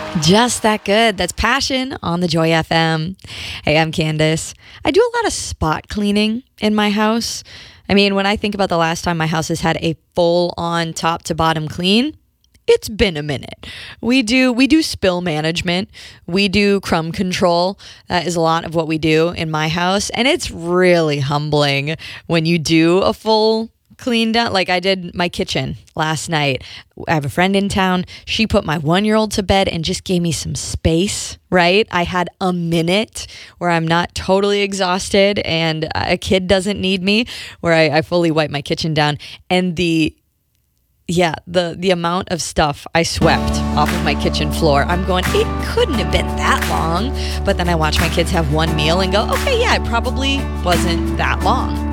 Just that good. That's Passion on the Joy FM. Hey, I'm Candace. I do a lot of spot cleaning in my house. I mean, when I think about the last time my house has had a full on top to bottom clean, it's been a minute. We do spill management. We do crumb control. That is a lot of what we do in my house. And it's really humbling when you do a full clean down. Like I did my kitchen last night. I have a friend in town. She put my 1-year-old to bed and just gave me some space, right? I had a minute where I'm not totally exhausted and a kid doesn't need me, where I fully wipe my kitchen down. And the amount of stuff I swept off of my kitchen floor, I'm going, it couldn't have been that long. But then I watch my kids have one meal and go, okay, yeah, it probably wasn't that long.